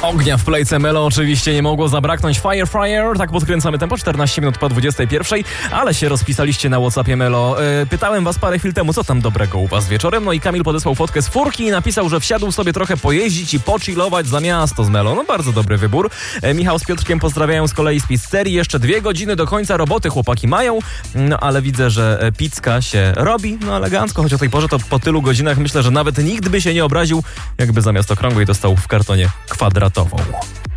Ognia w plejce Melo oczywiście nie mogło zabraknąć. Fire, tak podkręcamy tempo, 14 minut po 21, ale się rozpisaliście na WhatsAppie Melo. Pytałem was parę chwil temu, co tam dobrego u was wieczorem, no i Kamil podesłał fotkę z furki i napisał, że wsiadł sobie trochę pojeździć i pochillować za miasto z Melo. No bardzo dobry wybór. Michał z Piotrkiem pozdrawiają z kolei z pizzerii. Jeszcze 2 godziny do końca roboty chłopaki mają, no ale widzę, że pizzka się robi, no elegancko, choć o tej porze to po tylu godzinach myślę, że nawet nikt by się nie obraził, jakby zamiast okrągłej dostał w kartonie kwadratową.